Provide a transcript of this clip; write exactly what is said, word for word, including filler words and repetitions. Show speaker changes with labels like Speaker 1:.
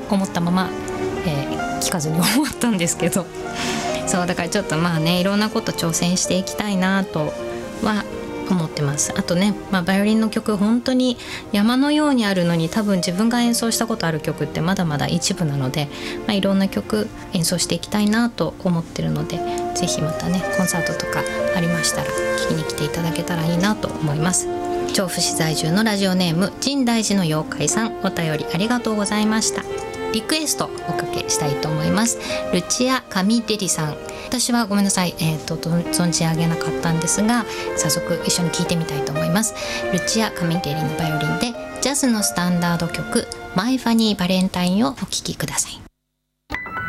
Speaker 1: 思ったまま、えー、聞かずに終わったんですけどそうだからちょっとまあねいろんなこと挑戦していきたいなとは思ってます。あとね、まあ、バイオリンの曲本当に山のようにあるのに多分自分が演奏したことある曲ってまだまだ一部なので、まあ、いろんな曲演奏していきたいなと思ってるので、ぜひまたねコンサートとかありましたら聴きに来ていただけたらいいなと思います。調布市在住のラジオネーム深大寺の妖怪さん、お便りありがとうございました。リクエストおかけしたいと思います。ルチア・カミデリさん、私はごめんなさい、えー、と存じ上げなかったんですが早速一緒に聴いてみたいと思います。ルチア・カミデリのバイオリンでジャズのスタンダード曲マイ・ファニー・バレンタインをお聴きください。